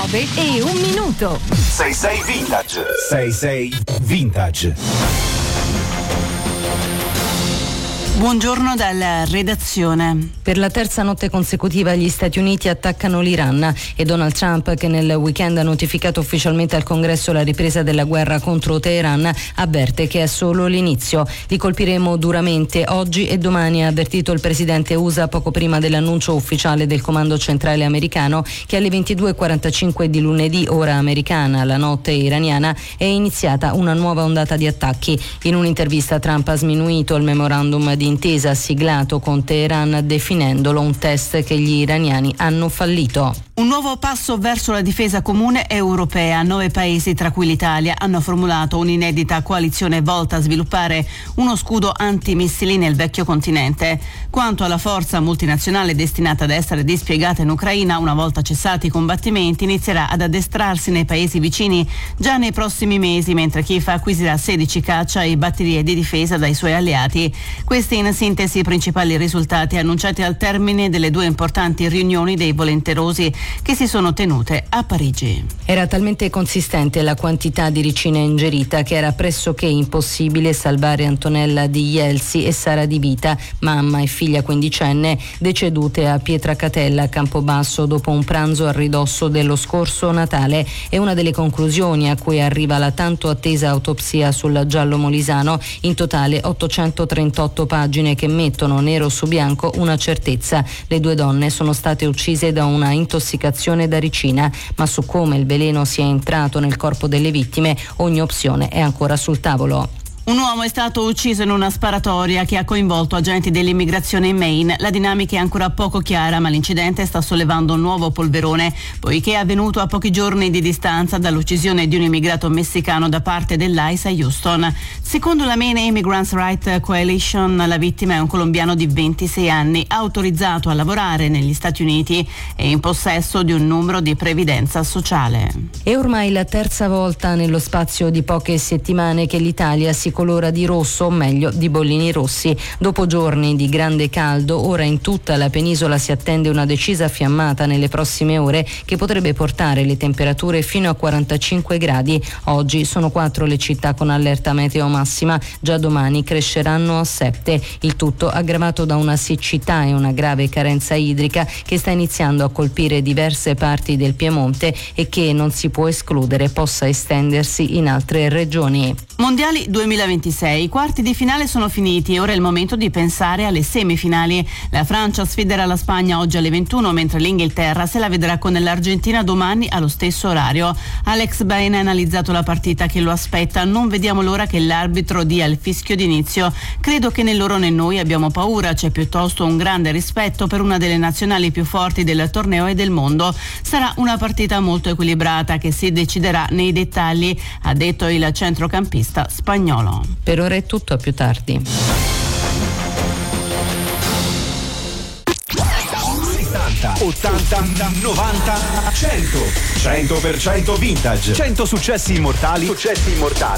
9:01. 66 Vintage. 66 Vintage. Buongiorno dalla redazione. Per la terza notte consecutiva gli Stati Uniti attaccano l'Iran e Donald Trump, che nel weekend ha notificato ufficialmente al Congresso la ripresa della guerra contro Teheran, avverte che è solo l'inizio. Li colpiremo duramente oggi e domani, ha avvertito il presidente USA poco prima dell'annuncio ufficiale del comando centrale americano che alle 22:45 di lunedì, ora americana, la notte iraniana, è iniziata una nuova ondata di attacchi. In un'intervista Trump ha sminuito il memorandum di intesa siglato con Teheran, definendolo un test che gli iraniani hanno fallito. Un nuovo passo verso la difesa comune europea. 9 paesi, tra cui l'Italia, hanno formulato un'inedita coalizione volta a sviluppare uno scudo antimissili nel vecchio continente. Quanto alla forza multinazionale destinata ad essere dispiegata in Ucraina, una volta cessati i combattimenti, inizierà ad addestrarsi nei paesi vicini già nei prossimi mesi, mentre Kiev acquisirà 16 caccia e batterie di difesa dai suoi alleati. Questi in sintesi i principali risultati annunciati al termine delle 2 importanti riunioni dei volenterosi che si sono tenute a Parigi. Era talmente consistente la quantità di ricina ingerita che era pressoché impossibile salvare Antonella Di Ielsi e Sara Di Vita, mamma e figlia quindicenne, decedute a Pietracatella, a Campobasso, dopo un pranzo a ridosso dello scorso Natale. È una delle conclusioni a cui arriva la tanto attesa autopsia sul giallo molisano, in totale 838 pagine che mettono nero su bianco una certezza: le 2 donne sono state uccise da una intossicazione da ricina, ma su come il veleno sia entrato nel corpo delle vittime ogni opzione è ancora sul tavolo. Un uomo è stato ucciso in una sparatoria che ha coinvolto agenti dell'immigrazione in Maine. La dinamica è ancora poco chiara, ma l'incidente sta sollevando un nuovo polverone, poiché è avvenuto a pochi giorni di distanza dall'uccisione di un immigrato messicano da parte dell'ICE a Houston. Secondo la Maine Immigrants Rights Coalition, la vittima è un colombiano di 26 anni, autorizzato a lavorare negli Stati Uniti e in possesso di un numero di previdenza sociale. È ormai la terza volta nello spazio di poche settimane che l'Italia si colora di rosso, o meglio di bollini rossi. Dopo giorni di grande caldo, ora in tutta la penisola si attende una decisa fiammata nelle prossime ore che potrebbe portare le temperature fino a 45 gradi. Oggi sono 4 le città con allerta meteo massima, già domani cresceranno a 7. Il tutto aggravato da una siccità e una grave carenza idrica che sta iniziando a colpire diverse parti del Piemonte e che non si può escludere possa estendersi in altre regioni. Mondiali 2026, i quarti di finale sono finiti e ora è il momento di pensare alle semifinali. La Francia sfiderà la Spagna oggi alle 21, mentre l'Inghilterra se la vedrà con l'Argentina domani allo stesso orario. Alex Bain ha analizzato la partita che lo aspetta: non vediamo l'ora che l'arbitro dia il fischio d'inizio. Credo che né loro né noi abbiamo paura, c'è piuttosto un grande rispetto per una delle nazionali più forti del torneo e del mondo. Sarà una partita molto equilibrata che si deciderà nei dettagli, ha detto il centrocampista spagnolo. Per ora è tutto, a più tardi. 70, 80, 90, 100. 100% vintage. 100 successi immortali